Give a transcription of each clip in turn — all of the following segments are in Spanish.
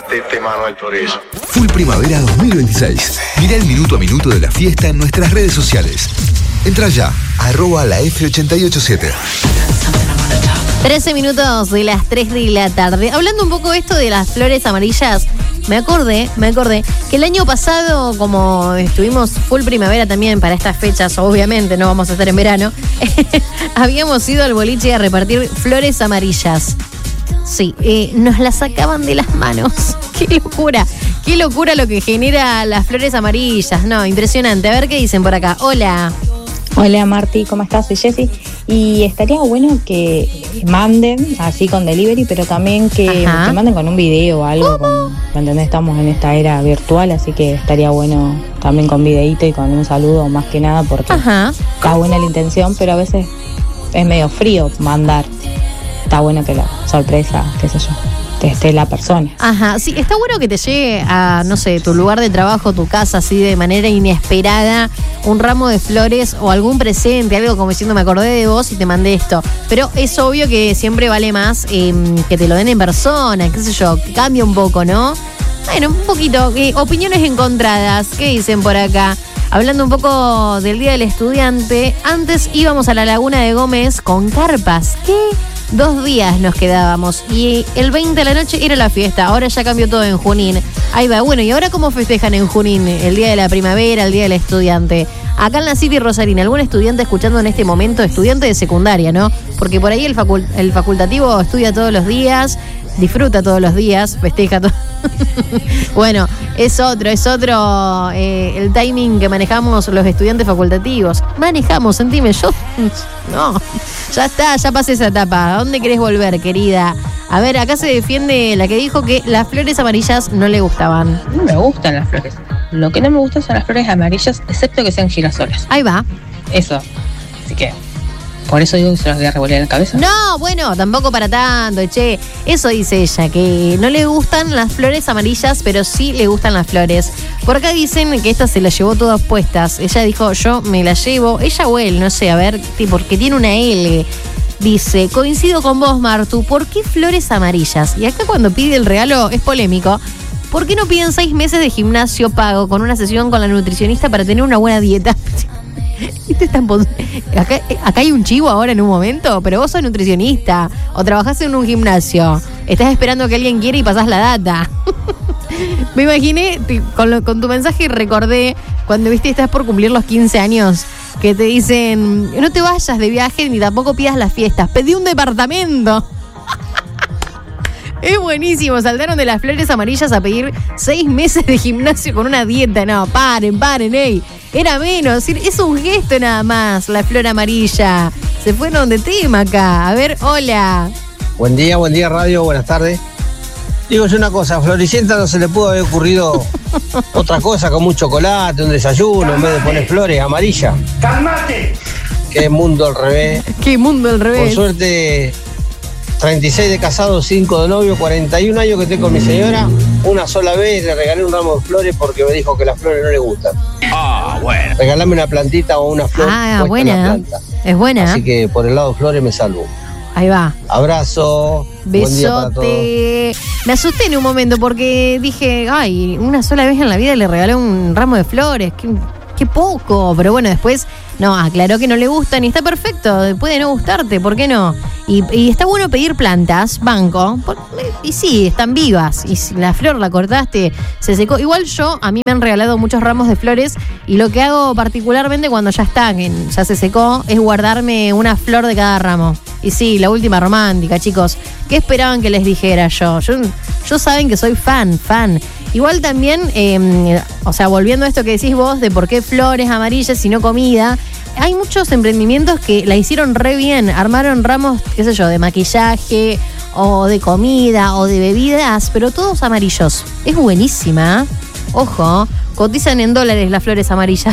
de Manuel por eso. Full Primavera 2026. Mirá el minuto a minuto de la fiesta en nuestras redes sociales. Entra ya, @la F887. 13 minutos de las 3 de la tarde. Hablando un poco esto de las flores amarillas, me acordé que el año pasado, como estuvimos full primavera también para estas fechas, obviamente no vamos a estar en verano, habíamos ido al boliche a repartir flores amarillas. Sí, nos las sacaban de las manos. ¡Qué locura lo que genera las flores amarillas! No, impresionante. A ver qué dicen por acá. Hola. Hola Marti, ¿cómo estás? Soy Jessy. Y estaría bueno que manden, así con delivery, pero también que manden con un video o algo. ¿Entendés? Estamos en esta era virtual, así que estaría bueno también con videíto y con un saludo más que nada, porque está buena la intención, pero a veces es medio frío mandar. Está bueno que la sorpresa, qué sé yo, que esté la persona. Ajá, sí, está bueno que te llegue a, no sé, tu lugar de trabajo, tu casa, así de manera inesperada, un ramo de flores o algún presente, algo como diciendo me acordé de vos y te mandé esto. Pero es obvio que siempre vale más que te lo den en persona, qué sé yo, que cambia un poco, ¿no? Bueno, un poquito, opiniones encontradas, ¿qué dicen por acá? Hablando un poco del Día del Estudiante, antes íbamos a la Laguna de Gómez con carpas, ¿qué? 2 días nos quedábamos y el 20 de la noche era la fiesta. Ahora ya cambió todo en Junín. Ahí va. Bueno, ¿y ahora cómo festejan en Junín? El Día de la Primavera, el Día del Estudiante. Acá en la City Rosarina, ¿algún estudiante escuchando en este momento? Estudiante de secundaria, ¿no? Porque por ahí el facultativo estudia todos los días, disfruta todos los días, festeja todo. Bueno, es otro el timing que manejamos los estudiantes facultativos. Sentime, yo no, ya está, ya pasé esa etapa. ¿A dónde querés volver, querida? A ver, acá se defiende la que dijo que las flores amarillas no le gustaban. No me gustan las flores. Lo que no me gustan son las flores amarillas, excepto que sean girasoles. Ahí va. Eso. Así que por eso digo que se las voy a revolver en la cabeza. No, bueno, tampoco para tanto, che. Eso dice ella, que no le gustan las flores amarillas, pero sí le gustan las flores. Por acá dicen que esta se las llevó todas puestas. Ella dijo, yo me la llevo. Ella o él, no sé, a ver, porque tiene una L. Dice, coincido con vos, Martu, ¿por qué flores amarillas? Y acá cuando pide el regalo es polémico. ¿Por qué no piden 6 meses de gimnasio pago con una sesión con la nutricionista para tener una buena dieta? Acá hay un chivo ahora en un momento, pero vos sos nutricionista o trabajás en un gimnasio. Estás esperando que alguien quiera y pasás la data. Me imaginé con tu mensaje y recordé cuando estás por cumplir los 15 años que te dicen no te vayas de viaje ni tampoco pidas las fiestas, pedí un departamento. Es buenísimo, saltaron de las flores amarillas a pedir 6 meses de gimnasio con una dieta. No, paren, ey. Era menos, es un gesto nada más, la flor amarilla. Se fueron de tema acá. A ver, hola. Buen día radio, buenas tardes. Digo yo una cosa, a Floricienta no se le pudo haber ocurrido otra cosa como un chocolate, un desayuno, en vez de poner flores amarillas. ¡Cálmate! Qué mundo al revés. Por suerte, 36 de casado, 5 de novio, 41 años que estoy con mi señora. Una sola vez le regalé un ramo de flores porque me dijo que las flores no le gustan. Bueno. Regalame una plantita o una flor. Buena. Es buena. Así que por el lado de flores me salvo. Ahí va. Abrazo. Besote. Buen día para todos. Me asusté en un momento porque dije, una sola vez en la vida le regalé un ramo de flores. Qué poco. Pero bueno, después aclaró que no le gustan y está perfecto. Puede no gustarte, ¿por qué no? Y está bueno pedir plantas, banco. Y sí, están vivas. Y si la flor la cortaste, se secó. Igual a mí me han regalado muchos ramos de flores y lo que hago particularmente cuando ya se secó, es guardarme una flor de cada ramo. Y sí, la última romántica, chicos. ¿Qué esperaban que les dijera yo? Yo saben que soy fan. Igual también, volviendo a esto que decís vos, de por qué flores amarillas y no comida, hay muchos emprendimientos que la hicieron re bien, armaron ramos, qué sé yo, de maquillaje, o de comida, o de bebidas, pero todos amarillos. Es buenísima, ojo, cotizan en dólares las flores amarillas.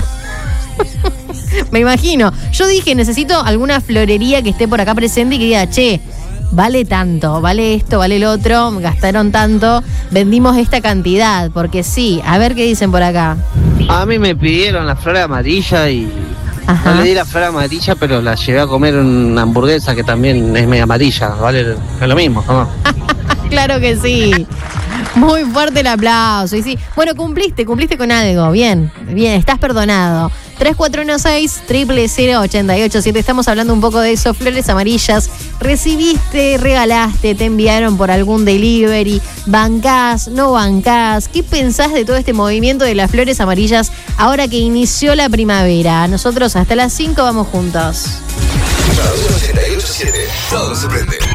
Me imagino. Yo dije, necesito alguna florería que esté por acá presente y que diga, che, vale tanto, vale esto, vale el otro, gastaron tanto, vendimos esta cantidad, porque sí. A ver qué dicen por acá. A mí me pidieron la flor amarilla y no le di la flor amarilla, pero la llevé a comer una hamburguesa que también es media amarilla, vale, es lo mismo, ¿no? Claro que sí. Muy fuerte el aplauso. Y sí, bueno, cumpliste con algo. Bien, estás perdonado. 3416-000887. Estamos hablando un poco de eso. Flores amarillas. Recibiste, regalaste, te enviaron por algún delivery. ¿Bancás? ¿No bancás? ¿Qué pensás de todo este movimiento de las flores amarillas ahora que inició la primavera? Nosotros hasta las 5 vamos juntos. Todo se prende.